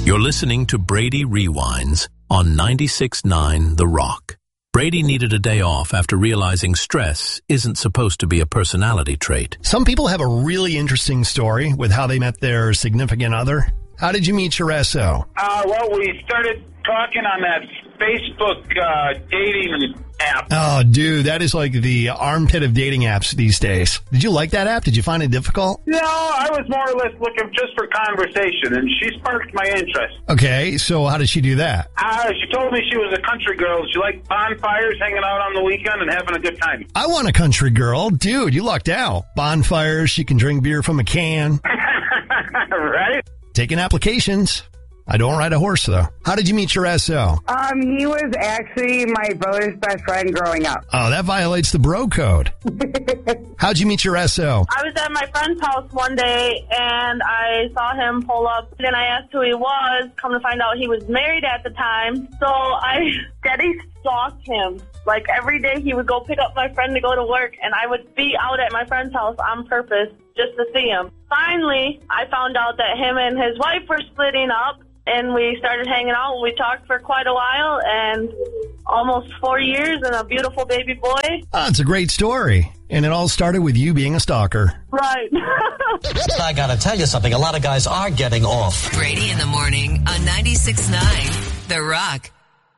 You're listening to Brady Rewinds on 96.9 The Rock. Brady needed a day off after realizing stress isn't supposed to be a personality trait. Some people have a really interesting story with how they met their significant other. How did you meet your SO? Well, we started talking on that Facebook dating app. Oh, dude, that is like the armpit of dating apps these days. Did you like that app? Did you find it difficult? No, I was more or less looking just for conversation, and she sparked my interest. Okay, so how did she do that? She told me she was a country girl. She liked bonfires, hanging out on the weekend, and having a good time. I want a country girl. Dude, you lucked out. Bonfires, she can drink beer from a can. Right? Taking applications. I don't ride a horse, though. How did you meet your SO? He was actually my brother's best friend growing up. Oh, that violates the bro code. How'd you meet your SO? I was at my friend's house one day, and I saw him pull up. Then I asked who he was. Come to find out he was married at the time. So I steady stalked him. Like, every day he would go pick up my friend to go to work, and I would be out at my friend's house on purpose just to see him. Finally, I found out that him and his wife were splitting up. And we started hanging out. We talked for quite a while, and almost 4 years, and a beautiful baby boy. Oh, it's a great story. And it all started with you being a stalker. Right. I gotta tell you something. A lot of guys are getting off. Brady in the morning on 96.9 The Rock.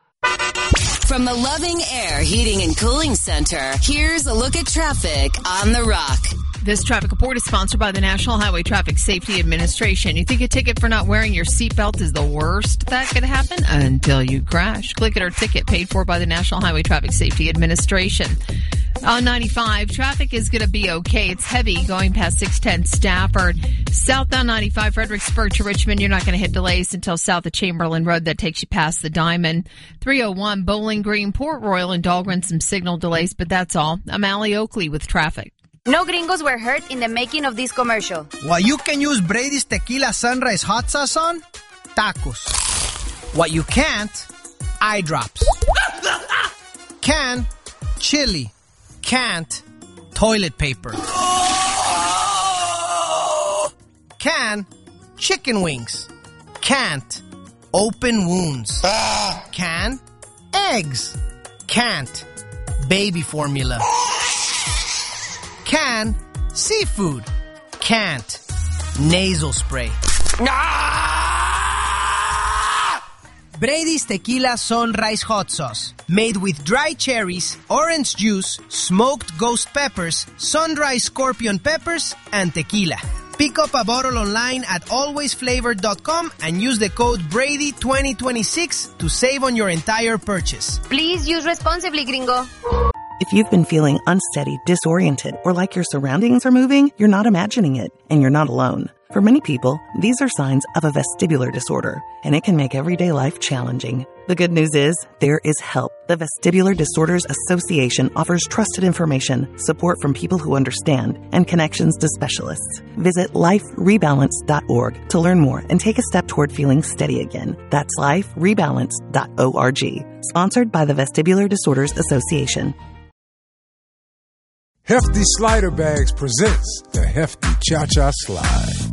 From the Loving Air Heating and Cooling Center, here's a look at traffic on The Rock. This traffic report is sponsored by the National Highway Traffic Safety Administration. You think a ticket for not wearing your seatbelt is the worst that could happen? Until you crash. Click it or ticket paid for by the National Highway Traffic Safety Administration. On 95, traffic is going to be okay. It's heavy going past 610 Stafford. Southbound 95, Fredericksburg to Richmond. You're not going to hit delays until south of Chamberlain Road. That takes you past the Diamond. 301, Bowling Green, Port Royal, and Dahlgren. Some signal delays, but that's all. I'm Allie Oakley with traffic. No gringos were hurt in the making of this commercial. What you can use Brady's Tequila Sunrise Hot Sauce on? Tacos. What you can't? Eye drops. Can? Chili. Can't? Toilet paper. Can? Chicken wings. Can't? Open wounds. Can? Eggs. Can't? Baby formula. Can, seafood. Can't, nasal spray. Brady's Tequila Sunrise Hot Sauce. Made with dry cherries, orange juice, smoked ghost peppers, sunrise scorpion peppers, and tequila. Pick up a bottle online at alwaysflavored.com and use the code Brady2026 to save on your entire purchase. Please use responsibly, gringo. If you've been feeling unsteady, disoriented, or like your surroundings are moving, you're not imagining it, and you're not alone. For many people, these are signs of a vestibular disorder, and it can make everyday life challenging. The good news is, there is help. The Vestibular Disorders Association offers trusted information, support from people who understand, and connections to specialists. Visit liferebalance.org to learn more and take a step toward feeling steady again. That's liferebalance.org. Sponsored by the Vestibular Disorders Association. Hefty Slider Bags presents the Hefty Cha-Cha Slide.